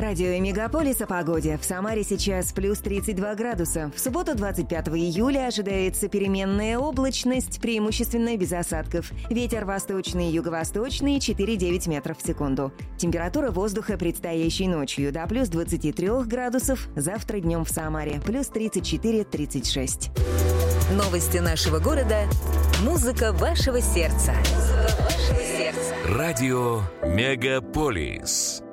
Радио Мегаполис о погоде. В Самаре сейчас плюс 32 градуса. В субботу 25 июля ожидается переменная облачность, преимущественно без осадков. Ветер восточный и юго-восточный 4,9 метров в секунду. Температура воздуха предстоящей ночью до плюс 23 градусов. Завтра днем в Самаре плюс 34-36. Новости нашего города. Музыка вашего сердца. Радио Мегаполис.